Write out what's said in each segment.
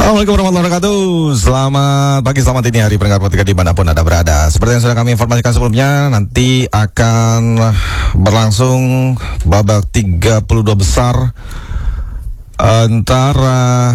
Assalamualaikum warahmatullahi wabarakatuh. Selamat pagi, selamat dini hari pendengar podcast dimanapun Anda berada. Seperti yang sudah kami informasikan sebelumnya, nanti akan berlangsung babak 32 besar antara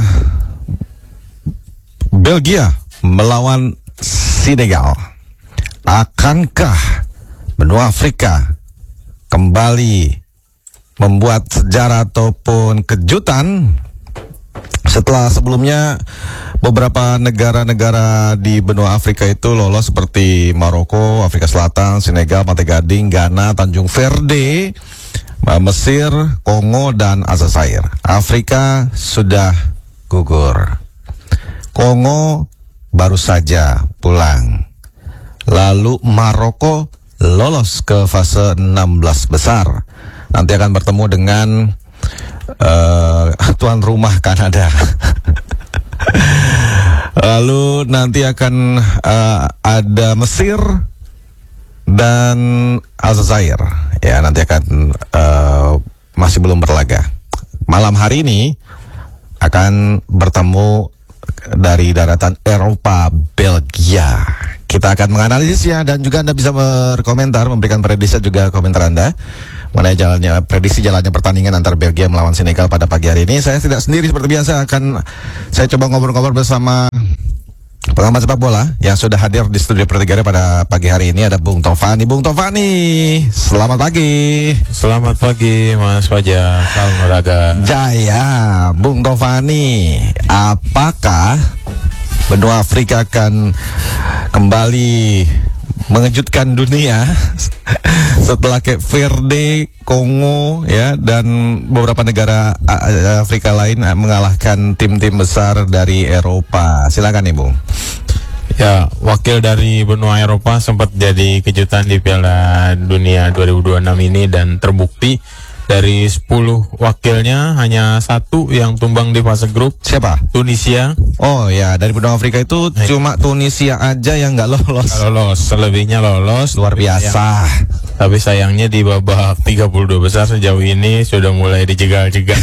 Belgia melawan Senegal. Akankah benua Afrika kembali membuat sejarah ataupun kejutan setelah sebelumnya beberapa negara-negara di benua Afrika itu lolos seperti Maroko, Afrika Selatan, Senegal, Pantai Gading, Ghana, Tanjung Verde, Mesir, Kongo, dan Aljazair. Afrika sudah gugur. Kongo baru saja pulang. Lalu Maroko lolos ke fase 16 besar. Nanti akan bertemu dengan tuan rumah Kanada. Lalu nanti akan ada Mesir dan Aljazair. Ya, nanti akan masih belum berlaga. Malam hari ini akan bertemu dari daratan Eropa, Belgia. Kita akan menganalisisnya dan juga Anda bisa berkomentar, memberikan prediksi juga komentar Anda mengenai prediksi jalannya pertandingan antara Belgia melawan Senegal pada pagi hari ini. Saya tidak sendiri seperti biasa, saya coba ngobrol-ngobrol bersama pengamat sepak bola yang sudah hadir di studio Pertiga pada pagi hari ini. Ada Bung Tovani. Bung Tovani, selamat pagi. Selamat pagi Mas Fajar. Salam olahraga Jaya. Bung Tovani, apakah benua Afrika akan kembali mengejutkan dunia setelah Cape Verde, Kongo, ya, dan beberapa negara Afrika lain mengalahkan tim-tim besar dari Eropa? Silakan nih, Bung. Ya, wakil dari benua Eropa sempat jadi kejutan di Piala Dunia 2026 ini dan terbukti dari 10 wakilnya hanya satu yang tumbang di fase grup. Siapa? Tunisia. Oh ya, dari benua Afrika itu cuma Tunisia aja yang nggak lolos. Lolos, selebihnya lolos. Luar biasa. Tapi sayangnya di babak 32 besar sejauh ini sudah mulai dijegal-jegal.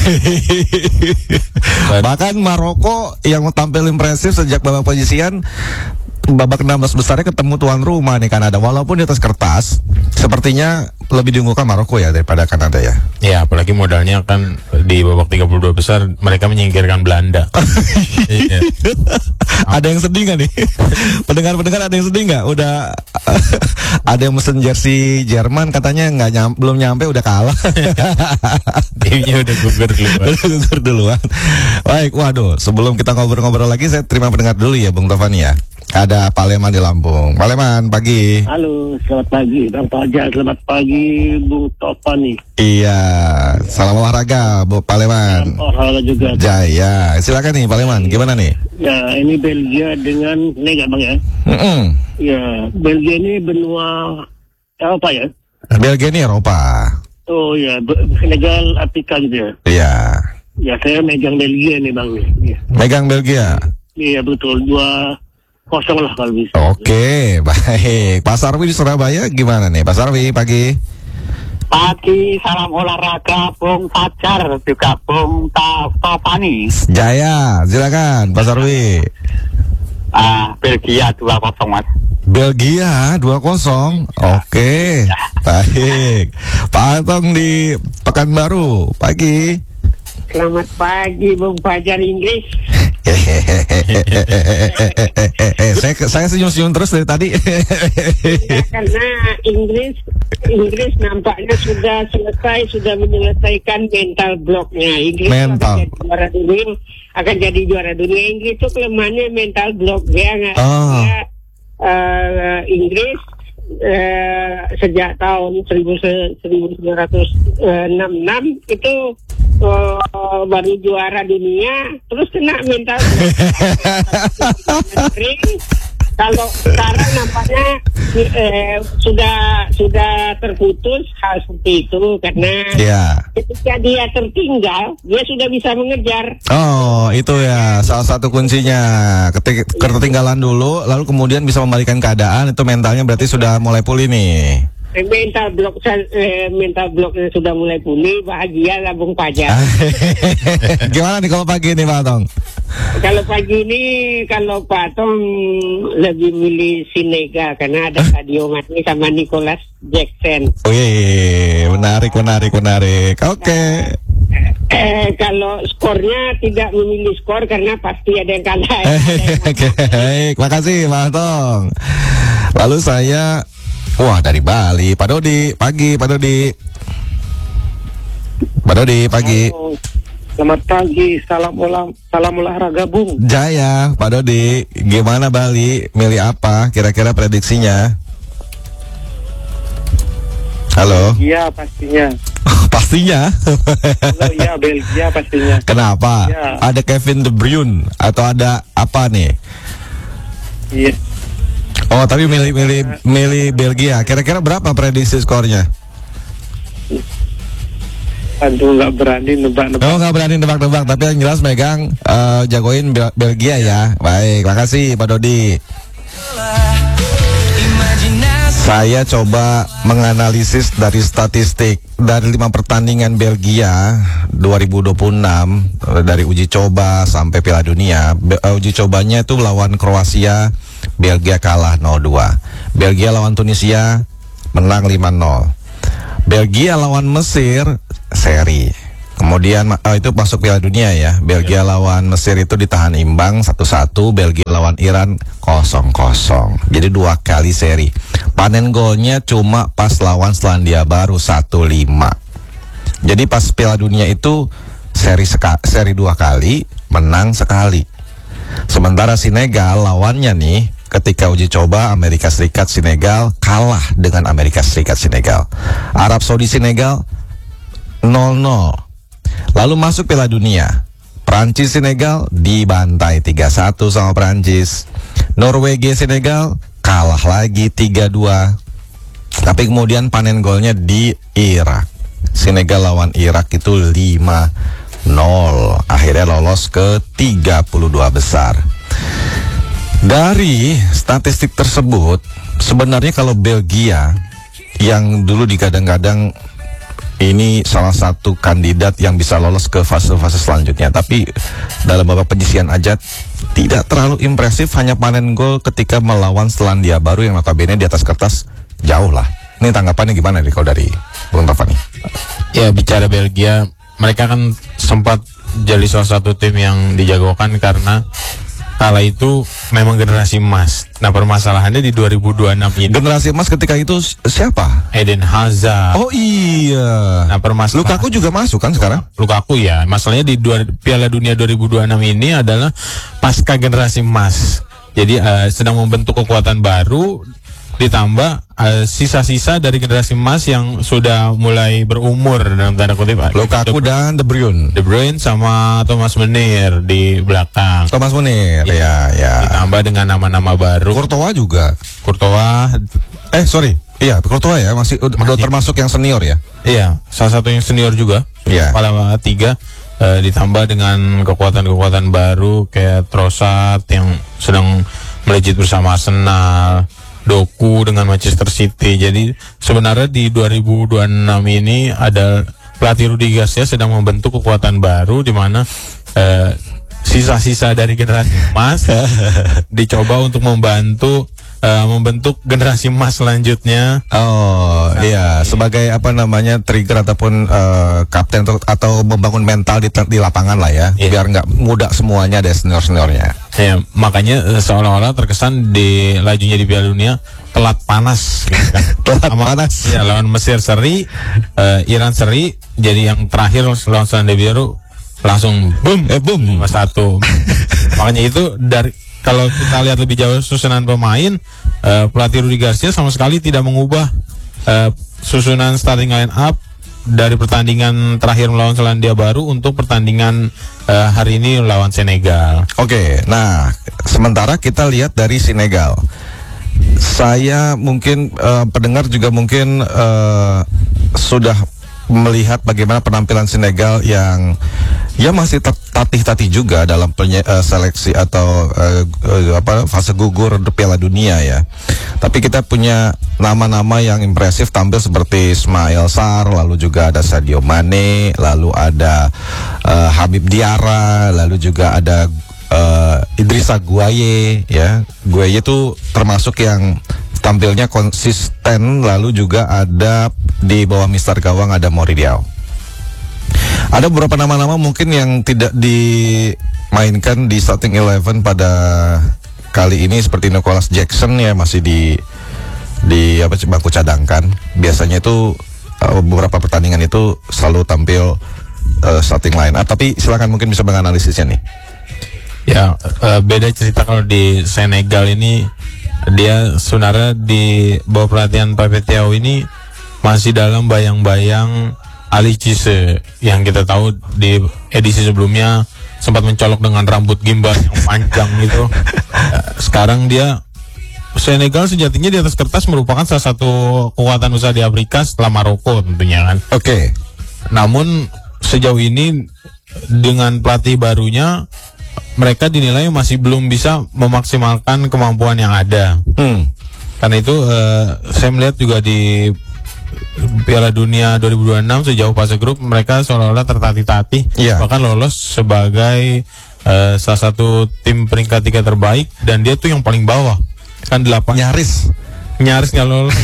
Bahkan Maroko yang tampil impresif sejak babak penyisian, babak 16 besarnya ketemu tuan rumah nih, Kanada. Walaupun di atas kertas sepertinya lebih diunggulkan Maroko ya daripada Kanada ya. Ya, apalagi modalnya kan di babak 32 besar mereka menyingkirkan Belanda. Iya. Ada yang sedih nggak nih? Pendengar-pendengar ada yang sedih nggak? Udah ada yang mesen jersey Jerman katanya belum nyampe udah kalah. Timnya udah gugur duluan. Udah gugur duluan. Baik, waduh. Sebelum kita ngobrol-ngobrol lagi, saya terima pendengar dulu ya, Bung Tovani ya. Ada Pak Leman di Lampung. Pak Leman, pagi. Halo, selamat pagi Bang Fajar, selamat pagi Bung Tovani. Iya, salam olahraga Bu Pak Leman. Olahraga juga. Jaya, silakan nih Pak Leman, gimana nih? Ya, ini Belgia dengan Senegal Bang ya. Ya, Belgia ini benua Eropa ya. Belgia ini Eropa. Oh ya, Senegal Afrika gitu ya. Iya. Ya, saya megang Belgia nih Bang. Ya. Megang Belgia. Iya betul, 2-0 lah kalau bisa. Oke, baik. Pak Sarwi di Surabaya gimana nih? Pak Sarwi, pagi. Pagi, salam olahraga Bung Fajar, juga Bung Tovani. Jaya, silakan Pak Sarwi. Belgia 2-0 Mas. Belgia 2-0. Oke, baik. Pak Antong di Pekanbaru, pagi. Selamat pagi Bung Fajar Inggris. Saya senyum-senyum terus dari tadi. Ya, karena Inggris nampaknya sudah menyelesaikan mental blocknya. Inggris akan jadi juara dunia. Inggris itu kelemahannya mental block. Inggris sejak tahun 1966 itu baru juara dunia, terus kena mental. Kalau sekarang nampaknya sudah terputus hal seperti itu karena ketika dia tertinggal dia sudah bisa mengejar. Oh, itu ya salah satu kuncinya. Ketertinggalan dulu lalu kemudian bisa membalikan keadaan, itu mentalnya berarti sudah mulai pulih nih. Mental bloknya sudah mulai pulih, bahagia lah Bung Fajar. Gimana nih kalau pagi nih Pak Tong? Kalau pagi ini, kalau Pak Tom lebih milih Senegal karena ada Sadio Mane sama Nicolas Jackson. Wih, menarik. Oke. Kalau skornya tidak memilih skor karena pasti ada yang kalah. Oke, makasih Pak Tong. Lalu saya, dari Bali, Pak Dodi, pagi Pak Dodi. Pak Dodi, pagi. Halo. Selamat pagi, salam olahraga Bung. Jaya, Pak Dodi, gimana Bali? Milih apa? Kira-kira prediksinya? Halo. Iya pastinya. Pastinya. Halo, ya Belgia pastinya. Kenapa? Ya. Ada Kevin De Bruyne atau ada apa nih? Iya. Oh, tapi milih Belgia. Kira-kira berapa prediksi skornya? Aduh, nggak berani nebak-nebak. Oh, nggak berani nebak-nebak, tapi yang jelas megang jagoin Belgia ya. Baik, makasih Pak Dodi. Saya coba menganalisis dari statistik dari 5 pertandingan Belgia 2026 dari uji coba sampai Piala Dunia. Uji cobanya itu lawan Kroasia, Belgia kalah 0-2. Belgia lawan Tunisia menang 5-0. Belgia lawan Mesir seri. Kemudian itu masuk Piala Dunia ya. Belgia lawan Mesir itu ditahan imbang 1-1. Belgia lawan Iran 0-0. Jadi 2 kali seri. Panen golnya cuma pas lawan Selandia Baru 1-5. Jadi pas Piala Dunia itu seri 2 kali, menang sekali. Sementara Senegal lawannya nih, ketika uji coba Amerika Serikat Senegal kalah dengan Amerika Serikat Senegal. Arab Saudi Senegal 0-0. Lalu masuk Piala Dunia, Prancis Senegal dibantai 3-1 sama Prancis. Norwegia Senegal kalah lagi 3-2. Tapi kemudian panen golnya di Irak. Senegal lawan Irak itu 5-0. Akhirnya lolos ke 32 besar. Dari statistik tersebut, sebenarnya kalau Belgia yang dulu digadang-gadang ini salah satu kandidat yang bisa lolos ke fase-fase selanjutnya, tapi dalam beberapa penyisian aja tidak terlalu impresif, hanya panen gol ketika melawan Selandia Baru yang notabene di atas kertas jauh lah. Ini tanggapannya gimana nih kalau dari Bung Tafani? Ya, bicara Belgia, mereka kan sempat jadi salah satu tim yang dijagokan karena kala itu memang generasi emas. Nah, permasalahannya di 2026 ini. Generasi emas ketika itu siapa? Eden Hazard. Oh iya. Nah, permasalahan Lukaku juga masuk kan sekarang? Lukaku ya. Masalahnya di Piala Dunia 2026 ini adalah pasca generasi emas. Jadi sedang membentuk kekuatan baru, ditambah sisa-sisa dari generasi emas yang sudah mulai berumur dalam tanda kutip. Lukaku dan De Bruyne sama Thomas Meunier di belakang. Thomas Meunier ya. Ditambah dengan nama-nama baru. Courtois juga. Courtois ya masih termasuk yang senior ya. Iya, salah satu yang senior juga. Iya. Kepala 3 ditambah dengan kekuatan-kekuatan baru kayak Trossard yang sedang melejit bersama Arsenal, Doku dengan Manchester City. Jadi sebenarnya di 2026 ini ada pelatih Rudi Garcia sedang membentuk kekuatan baru di mana sisa-sisa dari generasi emas dicoba untuk membentuk generasi emas selanjutnya. Oh iya, sebagai trigger ataupun kapten atau membangun mental di lapangan lah ya, biar nggak mudah semuanya ada senior-seniornya. Ya, makanya seolah-olah terkesan di lajunya di Piala Dunia telat panas gitu kan. Telat panas. Ya, lawan Mesir seri, Iran seri, jadi yang terakhir lawan Selandia Baru langsung boom 1. Makanya itu kalau kita lihat lebih jauh susunan pemain, pelatih Rudi Garcia sama sekali tidak mengubah susunan starting line up dari pertandingan terakhir melawan Selandia Baru untuk pertandingan hari ini lawan Senegal. Oke, nah sementara kita lihat dari Senegal, saya mungkin pendengar juga mungkin sudah melihat bagaimana penampilan Senegal yang masih tatih-tatih juga dalam seleksi atau fase gugur untuk Piala Dunia ya. Tapi kita punya nama-nama yang impresif tampil seperti Ismail Sarr, lalu juga ada Sadio Mane, lalu ada Habib Diarra, lalu juga ada Idrissa Gueye ya. Gueye itu termasuk yang tampilnya konsisten, lalu juga ada di bawah Mister Gawang ada Moridiao. Ada beberapa nama-nama mungkin yang tidak dimainkan di starting 11 pada kali ini seperti Nicholas Jackson ya, masih di bangku cadangkan. Biasanya itu beberapa pertandingan itu selalu tampil starting line up, tapi silakan mungkin bisa menganalisisnya nih. Ya, beda cerita kalau di Senegal ini, dia sebenarnya di bawah pelatihan Pape Thiaw ini masih dalam bayang-bayang Ali Cisse yang kita tahu di edisi sebelumnya sempat mencolok dengan rambut gimbal yang panjang gitu. Sekarang dia Senegal sejatinya di atas kertas merupakan salah satu kekuatan usaha di Afrika setelah Maroko tentunya kan. Oke. Namun sejauh ini dengan pelatih barunya mereka dinilai masih belum bisa memaksimalkan kemampuan yang ada. Karena itu saya melihat juga di Piala Dunia 2026 sejauh fase grup mereka seolah-olah tertatih-tatih, bahkan lolos sebagai salah satu tim peringkat 3 terbaik, dan dia tuh yang paling bawah kan 8 nyaris nggak lolos.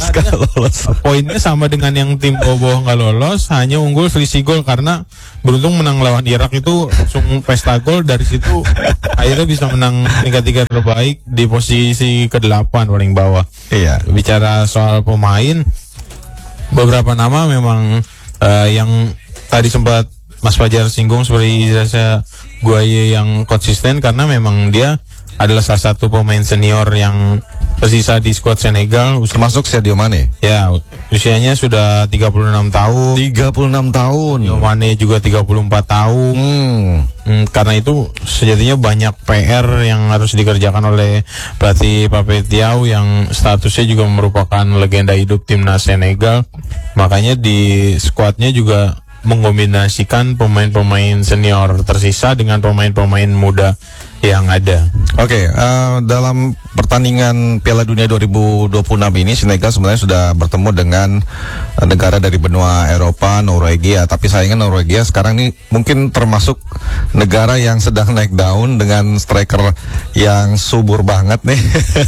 Poinnya sama dengan yang tim bawah nggak lolos, hanya unggul selisih gol karena beruntung menang lawan Irak itu langsung pesta gol. Dari situ akhirnya bisa menang peringkat 3 terbaik di posisi ke-8 paling bawah. Iya. Bicara soal pemain, beberapa nama memang yang tadi sempat Mas Fajar singgung seperti Idrissa Gueye yang konsisten karena memang dia adalah salah satu pemain senior yang tersisa di skuad Senegal, termasuk Sadio Mane. Ya, usianya sudah 36 tahun. 36 tahun. Sadio Mane juga 34 tahun. Karena itu sejatinya banyak PR yang harus dikerjakan oleh pelatih Pape Thiaw yang statusnya juga merupakan legenda hidup timnas Senegal. Makanya di skuadnya juga mengombinasikan pemain-pemain senior tersisa dengan pemain-pemain muda yang ada. Oke, dalam pertandingan Piala Dunia 2026 ini Senegal sebenarnya sudah bertemu dengan negara dari benua Eropa, Norwegia. Tapi sayangnya Norwegia sekarang ini mungkin termasuk negara yang sedang naik daun dengan striker yang subur banget nih.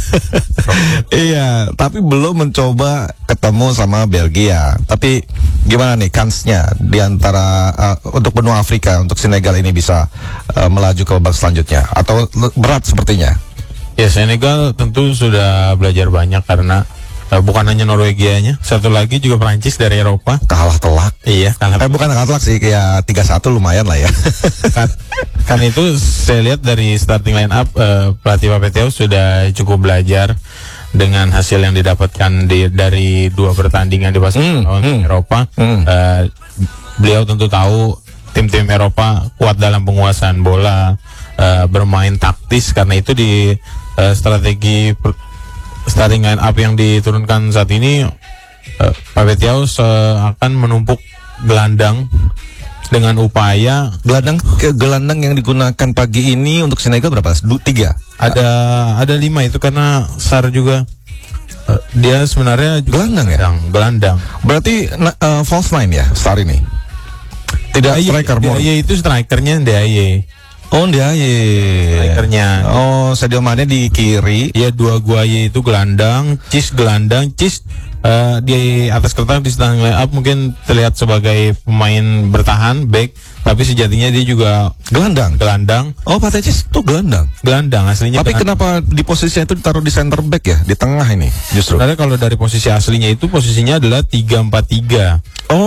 Iya, tapi belum mencoba ketemu sama Belgia. Tapi gimana nih kansnya di antara untuk benua Afrika, untuk Senegal ini bisa melaju ke babak selanjutnya? Atau berat sepertinya? Ya, Senegal tentu sudah belajar banyak karena bukan hanya Norwegianya, satu lagi juga Prancis dari Eropa. Kalah telak. Iya, bukan kalah telak sih, kayak 3-1 lumayan lah ya. kan itu saya lihat dari starting line up pelatih Pape Thiaw sudah cukup belajar dengan hasil yang didapatkan dari 2 pertandingan di fase Eropa. Beliau tentu tahu tim-tim Eropa kuat dalam penguasaan bola, bermain taktis. Karena itu di strategi starting line up yang diturunkan saat ini, Pape Thiaw akan menumpuk gelandang dengan upaya gelandang yang digunakan pagi ini untuk Senegal berapa? 3? Ada 5 itu karena SAR juga dia sebenarnya gelandang ya? Gelandang. Berarti false nine ya SAR ini? Tidak striker. DAY itu strikernya DAY. Oh, DAY strikernya. Oh, Sadio Mane di kiri. Ya, 2 Gueye itu gelandang, Cis gelandang. Cis di atas kertas di starting line up mungkin terlihat sebagai pemain bertahan back, tapi sejatinya dia juga gelandang. Oh, Pak Cis tuh gelandang aslinya. Tapi kenapa di posisinya itu ditaruh di center back ya, di tengah ini justru? Karena kalau dari posisi aslinya itu posisinya adalah 3-4-3.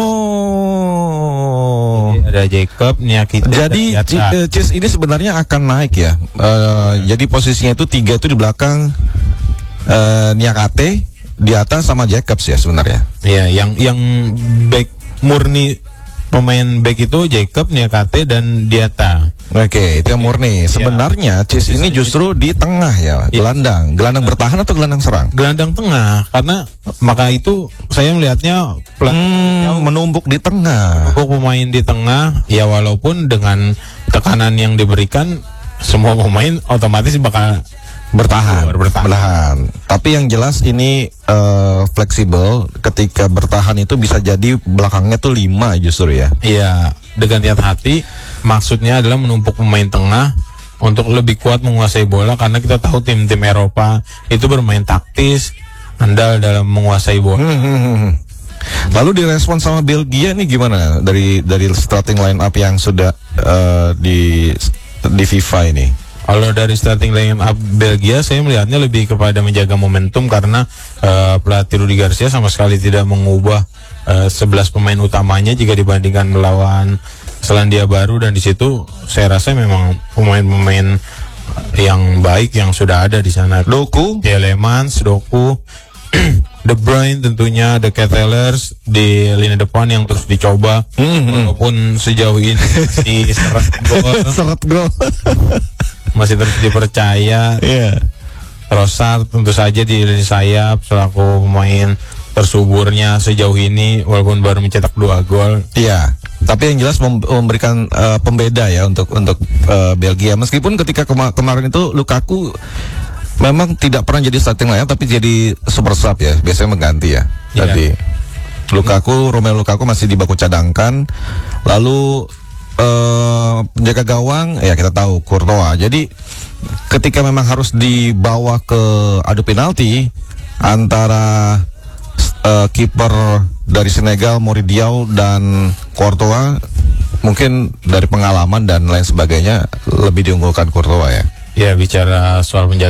Oh, ada Jacob, Niakite. Jadi Cis ini sebenarnya akan naik ya. Jadi posisinya itu 3 itu di belakang Niakate, di atas sama Jacobs ya sebenarnya. Iya, yang back murni pemain back itu Jacob, Niakate dan Diata. Oke, itu yang murni. Sebenarnya Cis ini justru di tengah ya, gelandang bertahan atau gelandang serang? Gelandang tengah, karena maka itu saya melihatnya menumpuk di tengah. Pemain di tengah, ya walaupun dengan tekanan yang diberikan semua pemain otomatis bakal bertahan. Tapi yang jelas ini fleksibel. Ketika bertahan itu bisa jadi belakangnya tuh 5 justru ya. Iya, dengan hati. Maksudnya adalah menumpuk pemain tengah untuk lebih kuat menguasai bola, karena kita tahu tim-tim Eropa itu bermain taktis, andal dalam menguasai bola. Lalu direspon sama Belgia nih gimana dari starting line up yang sudah di FIFA ini? Kalau dari starting line up Belgia, saya melihatnya lebih kepada menjaga momentum, karena pelatih Rudi Garcia sama sekali tidak mengubah 11 pemain utamanya jika dibandingkan melawan Selandia Baru, dan di situ saya rasa memang pemain-pemain yang baik yang sudah ada di sana. Doku, Tielemans, Doku, De Bruyne tentunya, The Kettelers di lini depan yang terus dicoba, walaupun sejauh ini masih seret gol. masih terus dipercaya. Trossard tentu saja di lini sayap selaku pemain tersuburnya sejauh ini, walaupun baru mencetak 2 gol. Iya, tapi yang jelas memberikan pembeda ya untuk Belgia. Meskipun ketika kemarin itu Lukaku memang tidak pernah jadi starting line, tapi jadi super sub ya, biasanya mengganti ya. Tadi Romelu Lukaku masih di baku cadangkan. Lalu penjaga gawang ya kita tahu Courtois. Jadi ketika memang harus dibawa ke adu penalti antara kiper dari Senegal Mory Diaw dan Courtois, mungkin dari pengalaman dan lain sebagainya lebih diunggulkan Courtois ya. Ya, bicara soal penjaga